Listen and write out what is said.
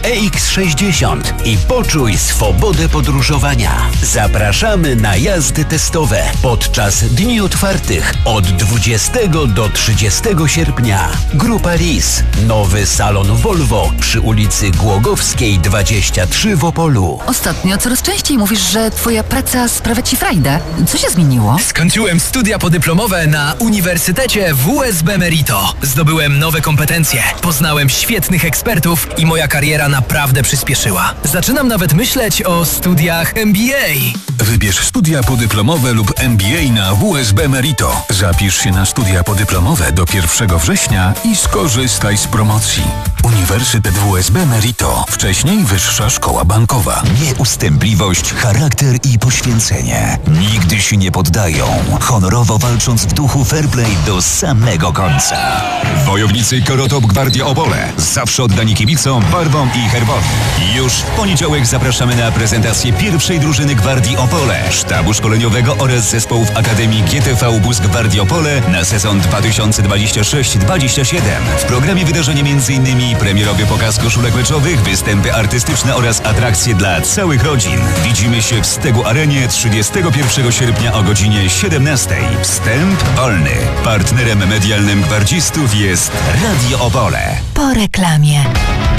EX60 i poczuj swobodę podróżowania. Zapraszamy na jazdy testowe podczas dni otwartych od 20 do 30 sierpnia. Grupa RIS, nowy salon Volvo przy ulicy Głogowskiej 23 w Opolu. Ostatnio coraz częściej mówisz, że twoja praca sprawia ci frajdę. Co się zmieniło? Skończyłem studia podyplomowe na Uniwersytecie WSB Merito. Zdobyłem nowe kompetencje, poznałem świetnych ekspertów i moja kariera naprawdę przyspieszyła. Zaczynam nawet myśleć o studiach MBA. Wybierz studia podyplomowe lub MBA na WSB Merito. Zapisz się na studia podyplomowe do 1 września i skorzystaj z promocji. Uniwersytet WSB Merito. Wcześniej Wyższa Szkoła Bankowa. Nieustępliwość, charakter i poświęcenie. Nigdy się nie poddają. Honorowo walcząc w duchu fair play do samego końca. Wojownicy Korotop Gwardia Opole. Zawsze oddani kibicom, barwom i herbowi. Już w poniedziałek zapraszamy na prezentację pierwszej drużyny Gwardii Opole, sztabu szkoleniowego oraz zespołów Akademii GTV Bus Gwardii Opole na sezon 2026-27. W programie wydarzenie m.in. premierowy pokaz koszulek meczowych, występy artystyczne oraz atrakcje dla całych rodzin. Widzimy się w Stegu Arenie 31 sierpnia o godzinie 17. Wstęp wolny. Partnerem medialnym gwardzistów jest Radio Opole. Po reklamie.